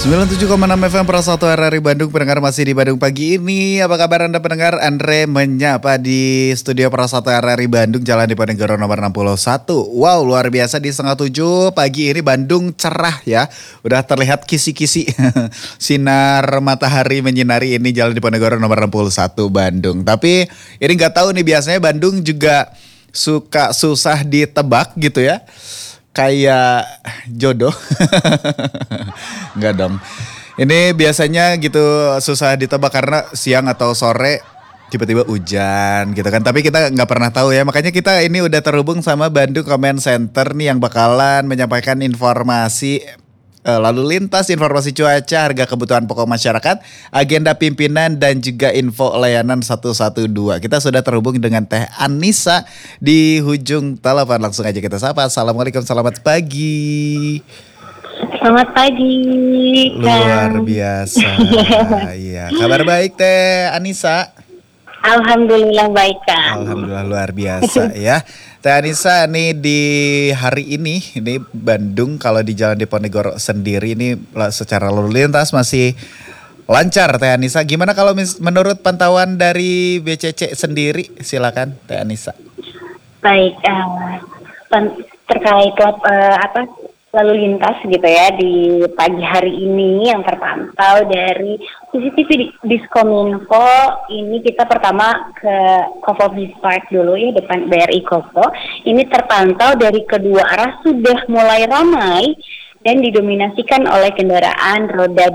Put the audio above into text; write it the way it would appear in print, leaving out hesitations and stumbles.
97,6 FM Prasatu RRI Bandung. Pendengar masih di Bandung pagi ini. Apa kabar Anda pendengar? Andre menyapa di studio Prasatu RRI Bandung, Jalan Diponegoro nomor 61. Wow, luar biasa, di setengah 7 pagi ini Bandung cerah ya. Udah terlihat kisi-kisi sinar matahari menyinari ini Jalan Diponegoro nomor 61 Bandung. Tapi ini nggak tahu nih, biasanya Bandung juga suka susah ditebak gitu ya. Kayak jodoh. Enggak dong. Ini biasanya gitu susah ditebak karena siang atau sore tiba-tiba hujan gitu kan. Tapi kita nggak pernah tahu ya. Makanya kita ini udah terhubung sama Bandung Comment Center nih yang bakalan menyampaikan informasi lalu lintas, informasi cuaca, harga kebutuhan pokok masyarakat, agenda pimpinan dan juga info layanan 112. Kita sudah terhubung dengan Teh Anissa di ujung telepon. Langsung aja kita sapa. Assalamualaikum, selamat pagi. Selamat pagi, Luar biasa. Iya, kabar baik Teh Anissa. Alhamdulillah baik, Kang. Alhamdulillah luar biasa ya. Teh Anissa nih di hari ini Bandung kalau di Jalan Diponegoro sendiri ini secara lalu lintas masih lancar Teh Anissa. Gimana kalau menurut pantauan dari BCC sendiri? Silakan Teh Anissa. Baik, terkait lalu lintas gitu ya di pagi hari ini yang terpantau dari CCTV Diskominfo, ini kita pertama ke Kopo Beach Park dulu ya, depan BRI Kopo. Ini terpantau dari kedua arah sudah mulai ramai dan didominasikan oleh kendaraan roda